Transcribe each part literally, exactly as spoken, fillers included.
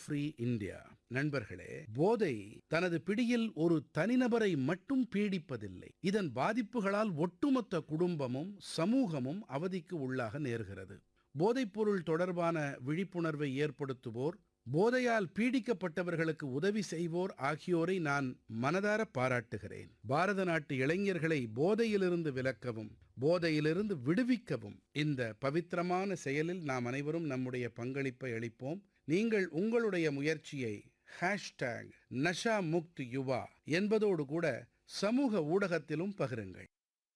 Free India. நண்பர்களே, போதை தனது பிடியில் ஒரு தனிநபரை மட்டும் பீடிப்பதில்லை. இதன் பாதிப்புகளால் ஒட்டுமொத்த குடும்பமும் சமூகமும் அவதிக்கு உள்ளாக நேர்கிறது. போதைப்பொருள் தொடர்பான விழிப்புணர்வை ஏற்படுத்துவோர், போதையால் பீடிக்கப்பட்டவர்களுக்கு உதவி செய்வோர் ஆகியோரை நான் மனதார பாராட்டுகிறேன். பாரத நாட்டு இளைஞர்களை போதையிலிருந்து விலக்கவும், போதையிலிருந்து விடுவிக்கவும் இந்த பவித்திரமான செயலில் நாம் அனைவரும் நம்முடைய பங்களிப்பை அளிப்போம். நீங்கள் உங்களுடைய முயற்சியை ஹேஷ்டேக் நஷா முக்த் யுவா என்பதோடு கூட சமூக ஊடகத்திலும் பகிருங்கள்.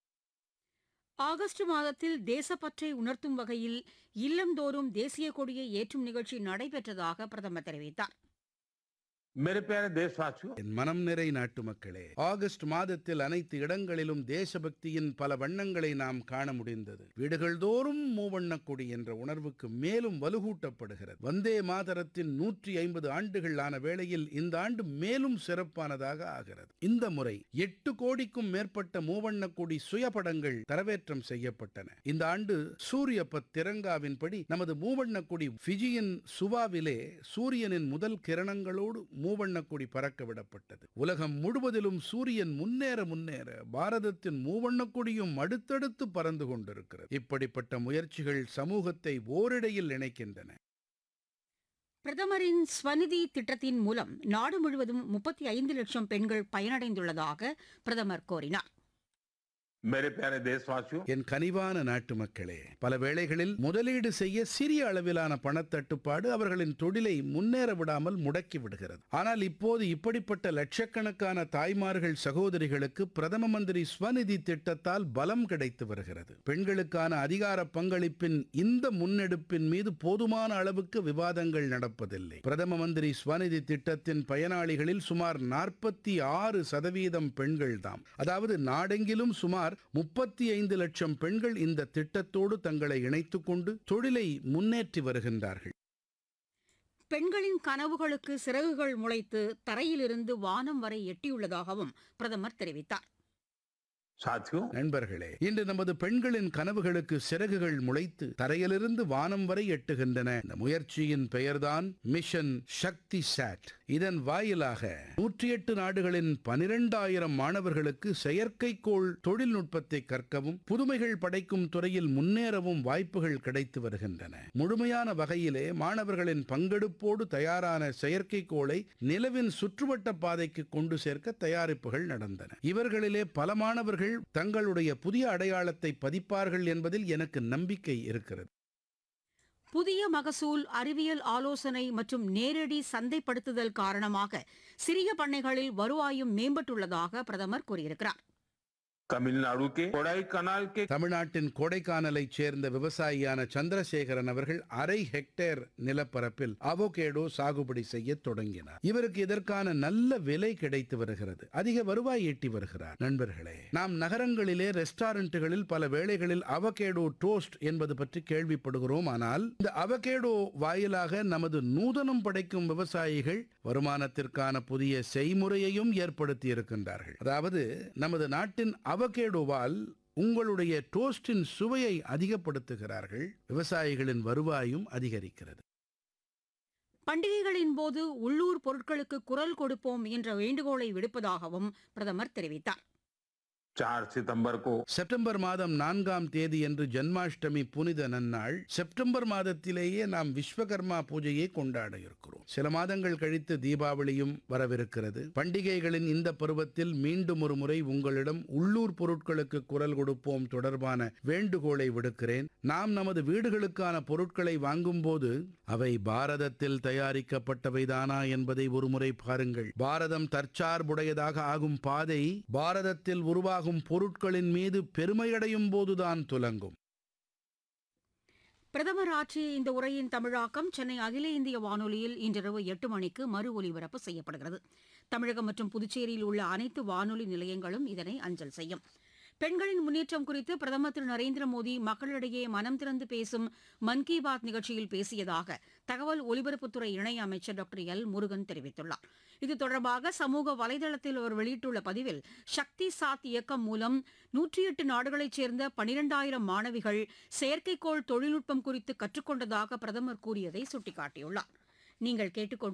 ஆகஸ்ட் மாதத்தில் தேசப்பற்றை உணர்த்தும் வகையில் இல்லந்தோறும் தேசிய கொடியை ஏற்றும் நிகழ்ச்சி நடைபெற்றதாக பிரதமர் தெரிவித்தார். मेरे प्यारे देशवासियों, என் மனம் நிறை நாட்டு மக்களே, ஆகஸ்ட் மாதத்தில் அனைத்து இடங்களிலும் தேசபக்தியின் பல வண்ணங்களை நாம் காண முடிந்தது. வீடுகள் தோறும் மூவண்ணக் கொடி என்ற உணர்வுக்கு மேலும் வலுகூட்டப்படுகிறது. வந்தே மாதரத்தின் நூற்றி ஐம்பது ஆண்டுகள் ஆன வேளையில் இந்த ஆண்டு மேலும் சிறப்பானதாக ஆகிறது. இந்த முறை எட்டு கோடிக்கும் மேற்பட்ட மூவண்ணக் கொடி சுயபடங்கள் தரவேற்றம் செய்யப்பட்டன. இந்த ஆண்டு சூரிய பத் திரங்காவின்படி நமது மூவண்ணக் கொடி ஃபிஜியின் சுவாவிலே சூரியனின் முதல் கிரணங்களோடு மூவண்ணக் கொடி பறக்க விடப்பட்டது. உலகம் முழுவதிலும் சூரியன் முன்னேற முன்னேற பாரதத்தின் மூவண்ணக் கொடியும் அடுத்தடுத்து பறந்து கொண்டிருக்கிறது. இப்படிப்பட்ட முயற்சிகள் சமூகத்தை ஓரிடையில் இணைக்கின்றன. பிரதமரின் ஸ்வநிதி திட்டத்தின் மூலம் நாடு முழுவதும் முப்பத்தி ஐந்து லட்சம் பெண்கள் பயனடைந்துள்ளதாக பிரதமர் கூறினார். मेरे प्यारे देशवासियों, என் கனிவான நாட்டு மக்களே, பல வேளைகளில் முதலீடு செய்ய சிறிய அளவிலான பணத்தட்டுப்பாடு அவர்களின் தொழிலை முன்னேற விடாமல் முடக்கி விடுகிறது. ஆனால் இப்போது இப்படிப்பட்ட லட்சக்கணக்கான தாய்மார்கள் சகோதரிகளுக்கு பிரதம மந்திரி ஸ்வநிதி திட்டத்தால் பலம் கிடைத்து வருகிறது. பெண்களுக்கான அதிகார பங்களிப்பின் இந்த முன்னெடுப்பின் மீது போதுமான அளவுக்கு விவாதங்கள் நடப்பதில்லை. பிரதம மந்திரி ஸ்வநிதி திட்டத்தின் பயனாளிகளில் சுமார் நாற்பத்தி ஆறு சதவீதம் பெண்கள்தாம். அதாவது நாடெங்கிலும் சுமார் முப்பத்தி ஐந்து லட்சம் பெண்கள் இந்த திட்டத்தோடு தங்களை இணைத்துக் கொண்டு தொழிலை முன்னேற்றி வருகின்றார்கள். பெண்களின் கனவுகளுக்கு சிறகுகள் முளைத்து தரையிலிருந்து வானம் வரை எட்டியுள்ளதாகவும் பிரதமர் தெரிவித்தார். साथियों, நண்பர்களே, இன்று நமது பெண்களின் கனவுகளுக்கு சிறகுகள் முளைத்து தரையிலிருந்து வானம் வரை எட்டுகின்றன. இந்த முயற்சியின் பெயர்தான் மிஷன் சக்தி சாட். இதன் வாயிலாக நூற்றி எட்டு நாடுகளின் பனிரெண்டாயிரம் மாணவர்களுக்கு செயற்கைக்கோள் தொழில்நுட்பத்தை கற்கவும் புதுமைகள் படைக்கும் துறையில் முன்னேறவும் வாய்ப்புகள் கிடைத்து வருகின்றன. முழுமையான வகையிலே மாணவர்களின் பங்கெடுப்போடு தயாரான செயற்கைக்கோளை நிலவின் சுற்றுவட்ட பாதைக்கு கொண்டு சேர்க்க தயாரிப்புகள் நடந்தன. இவர்களிலே பல மாணவர்கள் தங்களுடைய புதிய அடையாளத்தை பதிப்பார்கள் என்பதில் எனக்கு நம்பிக்கை இருக்கிறது. புதிய மகசூல், அறிவியல் ஆலோசனை மற்றும் நேரடி சந்தைப்படுத்துதல் காரணமாக சிறிய பண்ணைகளில் வருவாயும் மேம்பட்டுள்ளதாக பிரதமர் கூறியிருக்கிறார். तमिलनाडु के कोडाईकनाल के தமிழ்நாட்டின் கொடைக்கானலைச் சேர்ந்த விவசாயியான சந்திரசேகரன் அவர்கள் அரை ஹெக்டேர் நிலப்பரப்பில் அவகேடோ சாகுபடி செய்ய தொடங்கினார். இவருக்கு இதற்கான நல்ல விலை கிடைத்து வருகிறது. அதிக வருவாய் ஈட்டி வருகிறார். நண்பர்களே, நாம் நகரங்களிலே ரெஸ்டாரண்ட்டுகளில் பல வேளைகளில் அவகேடோ டோஸ்ட் என்பது பற்றி கேள்விப்படுகிறோம். ஆனால் இந்த அவகேடோ வாயிலாக நமது நூதனம் படைக்கும் விவசாயிகள் வருமானத்திற்கான புதிய செய்முறையையும் ஏற்படுத்தி இருக்கின்றார்கள். அதாவது நமது நாட்டின் அவகேடோவால் உங்களுடைய டோஸ்டின் சுவையை அதிகப்படுத்துகிறார்கள். விவசாயிகளின் வருவாயும் அதிகரிக்கிறது. பண்டிகைகளின் போது உள்ளூர் பொருட்களுக்கு குரல் கொடுப்போம் என்ற வேண்டுகோளை விடுப்பதாகவும் பிரதமர் தெரிவித்தார். चार सितंबर को செப்டம்பர் மாதம் நான்காம் தேதி என்று ஜன்மாஷ்டமி புனித நன்னாள். செப்டம்பர் மாதத்திலேயே நாம் விஸ்வகர்மா பூஜையை கொண்டாட இருக்கிறோம். சில மாதங்கள் கழித்து தீபாவளியும் வரவிருக்கிறது. பண்டிகைகளின் இந்த பருவத்தில் மீண்டும் ஒரு முறை உங்களிடம் உள்ளூர் பொருட்களுக்கு குரல் கொடுப்போம் தொடர்பான வேண்டுகோளை விடுக்கிறேன். நாம் நமது வீடுகளுக்கான பொருட்களை வாங்கும் போது அவை பாரதத்தில் தயாரிக்கப்பட்டவைதானா என்பதை ஒருமுறை பாருங்கள். பாரதம் தற்சார்புடையதாக ஆகும் பாதை பாரதத்தில் உருவாகும் பொருட்களின் மீது பெருமையடையும் போதுதான் துலங்கும். பிரதமர் ஆற்றிய இந்த உரையின் தமிழாக்கம் சென்னை அகில இந்திய வானொலியில் இன்றிரவு எட்டு மணிக்கு மறு ஒலிபரப்பு செய்யப்படுகிறது. தமிழகம் மற்றும் புதுச்சேரியில் உள்ள அனைத்து வானொலி நிலையங்களும் இதனை அஞ்சல் செய்யும். பெண்களின் முன்னேற்றம் குறித்து பிரதமர் திரு நரேந்திர மோடி மக்களிடையே மனம் திறந்து பேசும் மன் கி பாத் நிகழ்ச்சியில் பேசியதாக தகவல் ஒலிபரப்புத்துறை இணையமைச்சர் டாக்டர் எல் முருகன் தெரிவித்துள்ளார். இது தொடர்பாக சமூக வலைதளத்தில் அவர் வெளியிட்டுள்ள பதிவில், சக்தி சாத் இயக்கம் மூலம் நூற்றி எட்டு நாடுகளைச் சேர்ந்த பனிரெண்டாயிரம் மாணவிகள் செயற்கைக்கோள் தொழில்நுட்பம் குறித்து கற்றுக்கொண்டதாக பிரதமர் கூறியதை சுட்டிக்காட்டியுள்ளார். நீங்கள் கேட்டுக்கொண்டு